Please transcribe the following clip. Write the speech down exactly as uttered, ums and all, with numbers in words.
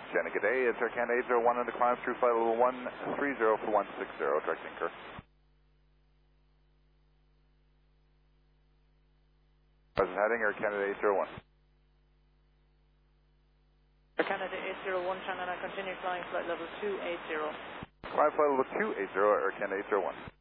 Jenny, good day. It's Air Canada eight zero one on the climb through flight level one three zero for one six zero, direct anchor. Present heading, Air Canada eight zero one. Air Canada eight zero one, Shannon, I continue flying flight level two eight zero. Climb flight level two eight zero, Air Canada eight zero one.